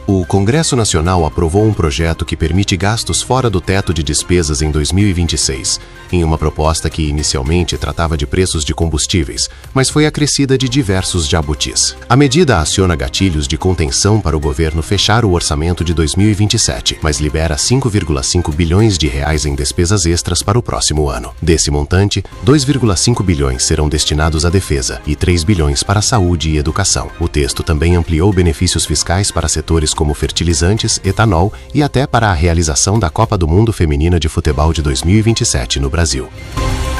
O Congresso Nacional aprovou um projeto que permite gastos fora do teto de despesas em 2026, em uma proposta que inicialmente tratava de preços de combustíveis, mas foi acrescida de diversos jabutis. A medida aciona gatilhos de contenção para o governo fechar o orçamento de 2027, mas libera 5,5 bilhões de reais em despesas extras para o próximo ano. Desse montante, 2,5 bilhões serão destinados à defesa e 3 bilhões para a saúde e educação. O texto também ampliou benefícios fiscais para setores como fertilizantes, etanol e até para a realização da Copa do Mundo Feminina de Futebol de 2027 no Brasil.